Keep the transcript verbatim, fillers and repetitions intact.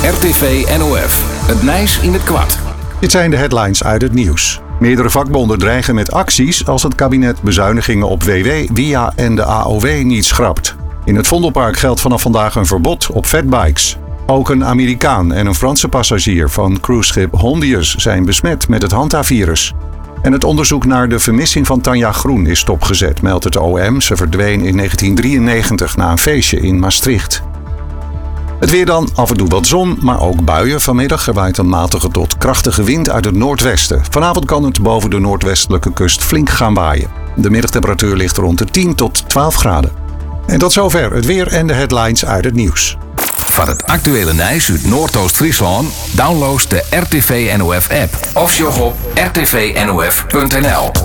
R T V N O F. Het Nijs in het kwart. Dit zijn de headlines uit het nieuws. Meerdere vakbonden dreigen met acties als het kabinet bezuinigingen op W W, W I A en de A O W niet schrapt. In het Vondelpark geldt vanaf vandaag een verbod op fatbikes. Ook een Amerikaan en een Franse passagier van cruiseschip Hondius zijn besmet met het hantavirus. En het onderzoek naar de vermissing van Tanja Groen is stopgezet, meldt het O M. Ze verdween in negentien drieënnegentig na een feestje in Maastricht. Het weer dan, af en toe wat zon, maar ook buien. Vanmiddag er waait een matige tot krachtige wind uit het noordwesten. Vanavond kan het boven de noordwestelijke kust flink gaan waaien. De middagtemperatuur ligt rond de tien tot twaalf graden. En tot zover het weer en de headlines uit het nieuws. Van het actuele Nijs uit Noordoost-Friesland download de R T V N O F app of sjog op r t v n o f punt n l.